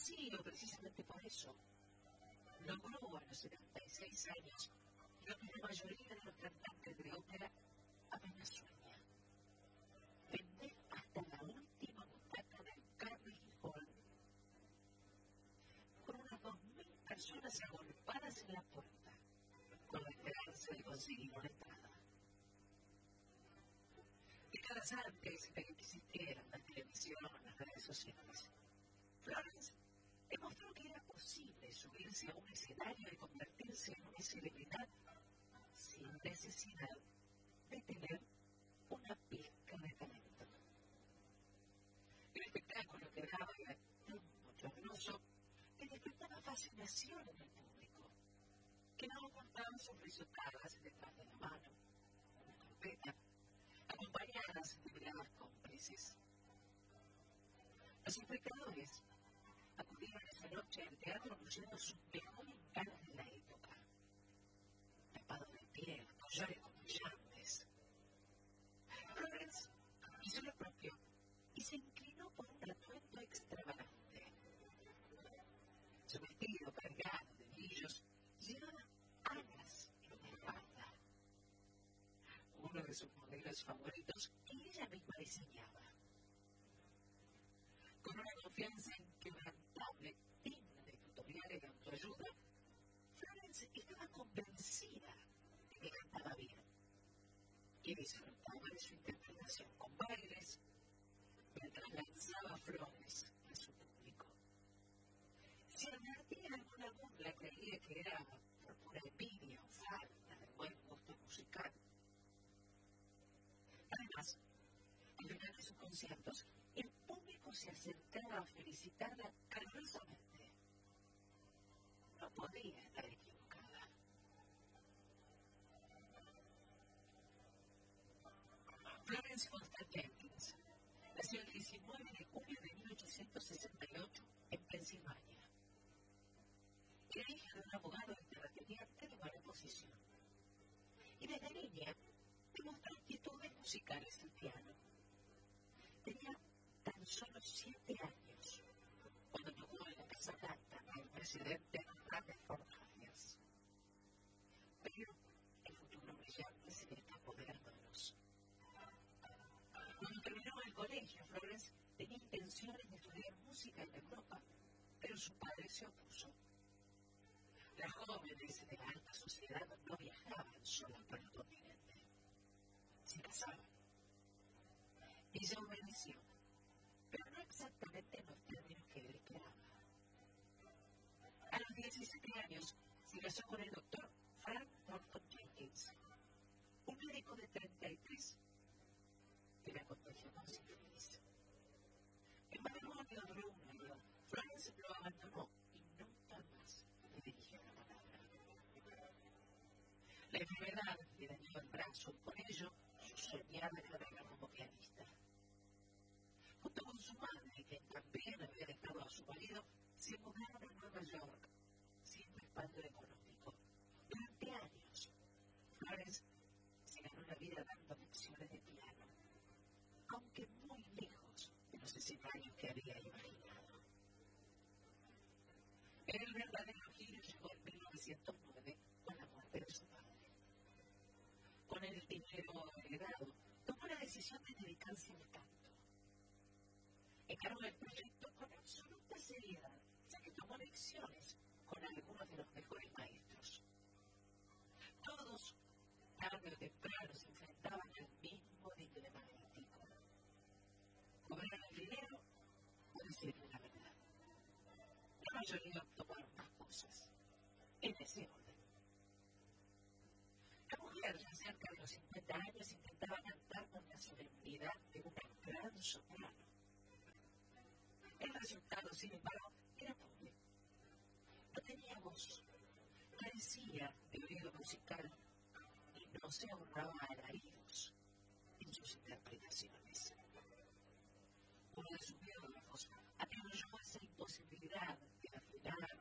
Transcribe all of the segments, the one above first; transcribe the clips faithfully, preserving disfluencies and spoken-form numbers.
reconocido precisamente por eso. Logró a los setenta y seis años lo que la mayoría de los cantantes de ópera apenas sueña: vender hasta la última butaca del Carnegie Hall, con unas dos mil personas agolpadas en la puerta, con la esperanza de conseguir una entrada. Décadas antes de que existieran la televisión o las redes sociales, Florence demostró que era posible subirse a un escenario y convertirse en una celebridad sin necesidad de tener una pizca de talento. El espectáculo que daba era tan bochornoso que despertaba fascinación en el público, que no ocultaba sus risotadas detrás de la mano, una carpeta, acompañadas de miradas cómplices. Los espectadores acudieron esa noche al teatro luciendo sus mejores ganas de la época, tapados de piel, collares con brillantes. Florence hizo lo propio y se inclinó por un atuendo extravagante. Su vestido cargado de brillos llevaba alas en la espalda, uno de sus modelos favoritos que ella misma diseñaba. Con una confianza inquebrantable, digna de tutoriales de autoayuda, Florence estaba convencida de que cantaba bien y disfrutaba de su interpretación con bailes mientras lanzaba flores a su público. Si advertía alguna burla, creía que era por pura envidia o falta de buen gusto musical. Además, al final de sus conciertos, el público se acercaba a felicitarla calurosamente. No podía estar equivocada. Florence Foster Jenkins nació el diecinueve de julio de mil ochocientos sesenta y ocho en Pensilvania. Era hija de un abogado y terrateniente de buena posición. Y desde niña demostró aptitudes musicales al piano. Tenía tan solo siete años cuando tocó en la Casa Blanca al presidente Rutherford Hayes. Pero el futuro brillante se le escapó de las manos. Cuando terminó el colegio, Florence tenía intenciones de estudiar música en Europa, pero su padre se opuso. Las jóvenes de la alta sociedad no viajaban solas por el continente. Se casaban. Ella obedeció, pero no exactamente en los términos que él esperaba. A los diecisiete años se casó con el doctor Frank Thornton Jenkins, un médico de treinta y tres que la contagió con sífilis. El matrimonio duró un año. Florence lo abandonó y nunca más le dirigió la palabra. La enfermedad le dañó el brazo y por ello su soñada carrera como pianista. Junto con su madre, quien también había dejado a su marido, se mudaron a Nueva York sin respaldo económico. Durante años, Florence se ganó la vida dando lecciones de piano, aunque muy lejos de los escenarios que había imaginado. El verdadero giro llegó en mil novecientos nueve con la muerte de su padre. Con el dinero heredado, tomó la decisión de dedicarse al canto. Encaró el proyecto con absoluta seriedad, ya que tomó lecciones con algunos de los mejores maestros. Todos, tarde o temprano, se enfrentaban al mismo dilema político: cobrar el dinero o decir la verdad. La mayoría optó por ambas cosas, en ese orden. La mujer, ya cerca de los cincuenta años, intentaba cantar con la solemnidad de una gran soprano. El resultado, sin embargo, era pobre. No tenía voz, carecía de oído musical y no se ahorraba alaridos en sus interpretaciones. Uno de sus biógrafos atribuyó esa imposibilidad de afinar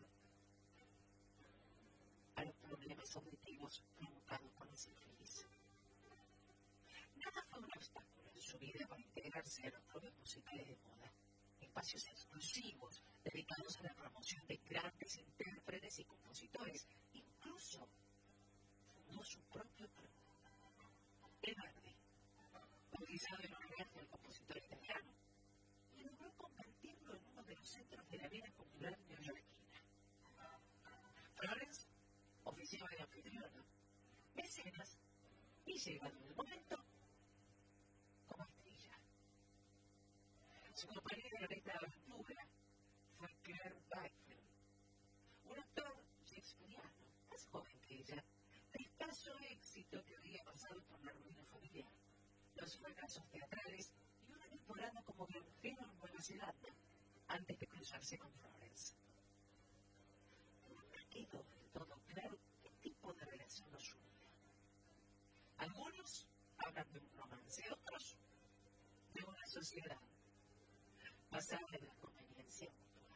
a los problemas auditivos provocados por la sífilis. Nada fue un obstáculo en su vida para integrarse a los clubes musicales de moda, espacios exclusivos dedicados a la muchos de grandes intérpretes y compositores. Incluso fundó su propio club, el Verdi, bautizado en honor del compositor italiano, y logró convertirlo en uno de los centros de la vida cultural neoyorquina. Florence oficiaba de anfitriona, mecenas y, llegado el momento, como estrella. Su compañera en esta aventura fue Claire Backfield, un actor shakespeariano, más joven que ella, de escaso éxito que había pasado por la ruina familiar, los fracasos teatrales y una temporada como granjero en Nueva Zelanda, antes de cruzarse con Florence. Nunca quedó del todo claro qué tipo de relación los unía. Algunos hablan de un romance, otros de una sociedad basada en la conveniencia mutua.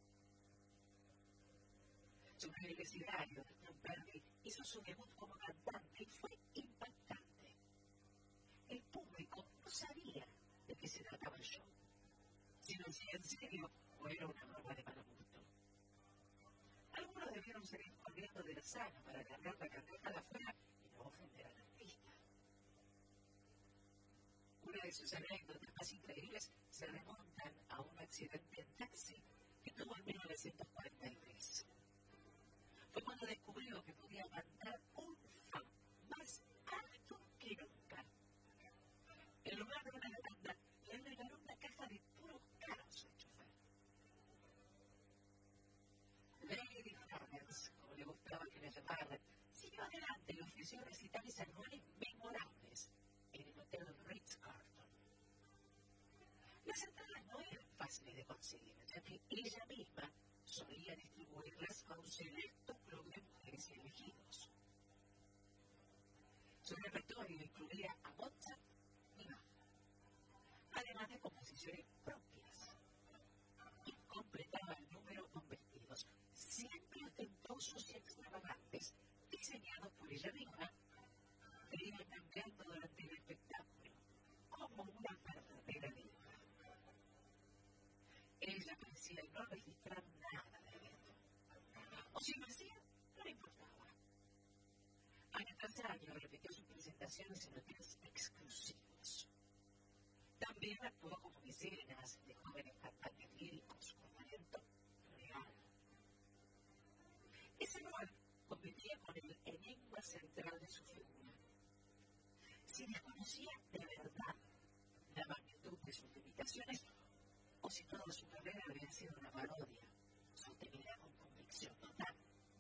Su universitario de Club Verdi hizo su debut como cantante y fue impactante. El público no sabía de qué se trataba el show, si lo hacía en serio o era una broma de mal gusto. Algunos debieron salir corriendo de la sala para agarrar la carcajada afuera y no ofender al artista. Una de sus anécdotas más increíbles se remontan a un accidente en taxi que tuvo en mil novecientos cuarenta y tres. Fue cuando descubrió que podía cantar un fa más alto que nunca. En lugar de una demanda, le regaló una caja de puros caros al chofer. Lady Florence, como le gustaba que la llamaran, siguió adelante y ofreció recitales anuales memorables en el Hotel Ritz-Carlton. Las entradas no eran fáciles de conseguir, ya que ella misma solía distribuirlas a un selecto club de mujeres y elegidos. Su repertorio incluía a Mozart y Bach, además de composiciones propias, y completaba el número con vestidos siempre ostentosos y extravagantes, diseñados por ella misma, que iban cambiando durante el espectáculo, como una verdadera diva. Ella parecía no registrar nada de esto. O si lo hacía, no le importaba. Año tras año repitió sus presentaciones en hoteles exclusivos. También actuó como mecenas de jóvenes cantantes líricos con talento real. Ese rol competía con el enigma central de su figura. Si desconocía de verdad la magnitud de sus limitaciones, o si toda su carrera había sido una parodia, sostenida con convicción total.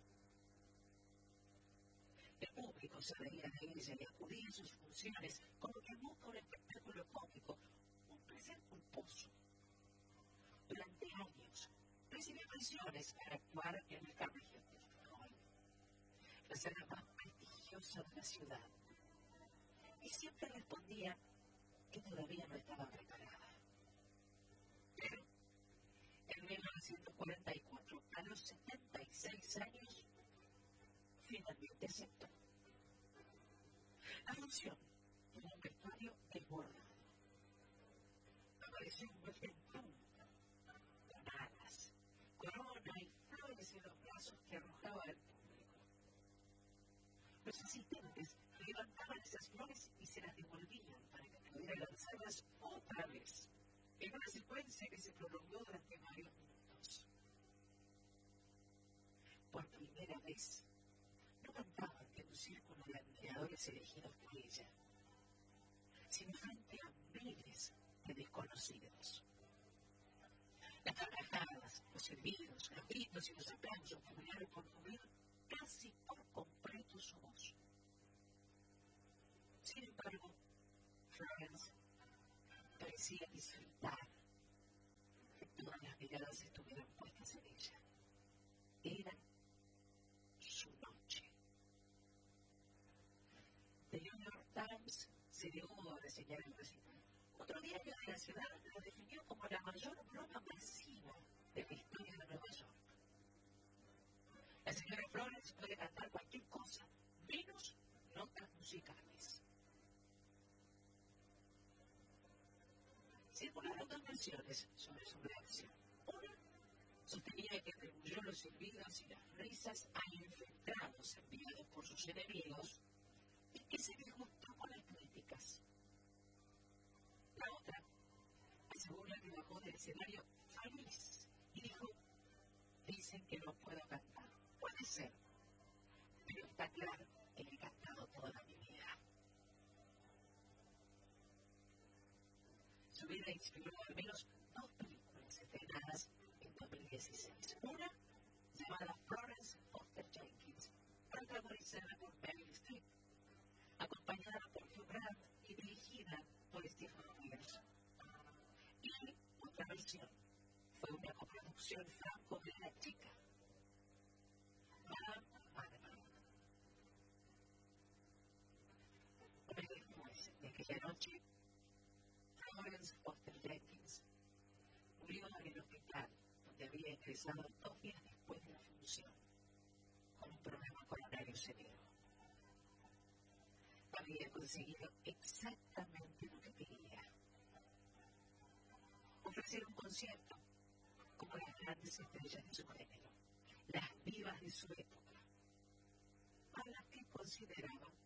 El público se reía de ella y acudía a sus funciones como que busca un espectáculo cómico, un placer culposo. Durante años recibió presiones para actuar en el Carnegie Hall, la sala más prestigiosa de la ciudad, y siempre respondía que todavía no estaba preparada. Pero en mil novecientos cuarenta y cuatro, a los setenta y seis años, finalmente aceptó. La función tuvo un vestuario desbordado. Apareció un vestido en punta, con alas, corona y flores en los brazos que arrojaba al público. Los asistentes levantaban esas flores y se las devolvían para que pudiera lanzarlas otra vez, en una secuencia que se prolongó durante varios minutos. Por primera vez, no cantaba ante un círculo de admiradores elegidos por ella, sino frente a miles de desconocidos. Las carcajadas, los silbidos, los gritos y los aplausos terminaron por cubrir casi por completo su voz. Sin embargo, Florence parecía disfrutar que todas las miradas estuvieran puestas en ella. Era su noche. The New York Times se negó a reseñar el recital. Otro diario de la ciudad lo definió como la mayor broma masiva de la historia de Nueva York. La señora Florence puede cantar cualquier cosa, menos notas musicales. Circularon dos versiones sobre su reacción. Una sostenía que atribuyó los silbidos y las risas a infiltrados enviados por sus enemigos y que se disgustó con las críticas. La otra asegura que bajó del escenario feliz y dijo: dicen que no puedo cantar. Puede ser, pero está claro que he cantado toda mi vida. Su vida inspiró al menos dos películas estrenadas en dos mil dieciséis. Una, llamada Florence Foster Jenkins, protagonizada por Meryl Streep, acompañada por Hugh Grant y dirigida por Stephen Frears. Y otra versión fue una coproducción franco-belga chica, Madame Madame. Un mes después de aquella noche, Florence Foster Jenkins murió en el hospital donde había ingresado dos días después de la función, con un problema coronario severo. Había conseguido exactamente lo que quería: ofrecer un concierto como las grandes estrellas de su género, las divas de su época, a las que consideraba